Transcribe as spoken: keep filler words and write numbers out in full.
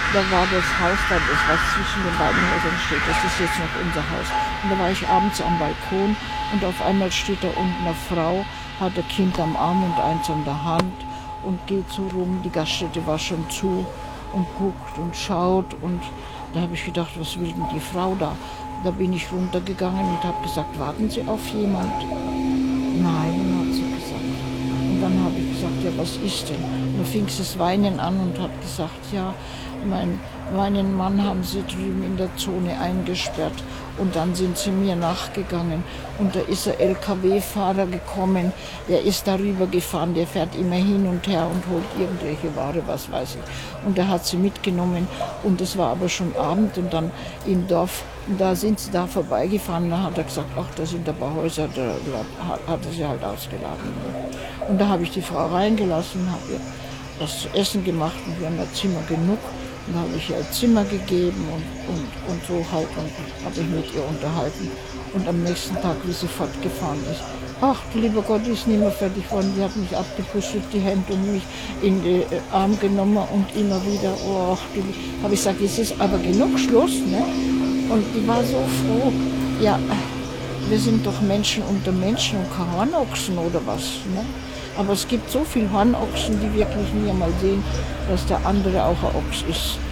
da war das Haus dann, das was zwischen den beiden Häusern steht, das ist jetzt noch unser Haus. Und da war ich abends am Balkon und auf einmal steht da unten eine Frau, hat ein Kind am Arm und eins an der Hand und geht so rum, die Gaststätte war schon zu und guckt und schaut und da habe ich gedacht, was will denn die Frau da? Da bin ich runtergegangen und habe gesagt, warten Sie auf jemand? Nein, hat sie gesagt. Und dann habe ich gesagt, ja, was ist denn? Und dann fing sie das Weinen an und hat gesagt, ja, mein, meinen Mann haben sie drüben in der Zone eingesperrt. Und dann sind sie mir nachgegangen. Und da ist ein L K W-Fahrer gekommen, der ist darüber gefahren, der fährt immer hin und her und holt irgendwelche Ware, was weiß ich. Und der hat sie mitgenommen. Und es war aber schon Abend und dann im Dorf, da sind sie da vorbeigefahren. Da hat er gesagt, ach, da sind ein paar Häuser, da, da hat er sie halt ausgeladen. Und da habe ich die Frau reingelassen, habe ihr das Essen gemacht und wir haben ein Zimmer genug. Und da habe ich ihr ein Zimmer gegeben und, und, und so halt und habe ich mit ihr unterhalten. Und am nächsten Tag, wie sie fortgefahren ist, ach, lieber Gott, die ist nicht mehr fertig geworden. Die hat mich abgepusht, die Hände und mich in den Arm genommen und immer wieder, oh, habe ich gesagt, es ist aber genug Schluss, ne? Und die war so froh, ja, wir sind doch Menschen unter Menschen und keine Hornochsen oder was, ne? Aber es gibt so viele Hornochsen, die wirklich nie einmal sehen, dass der andere auch ein Ochs ist.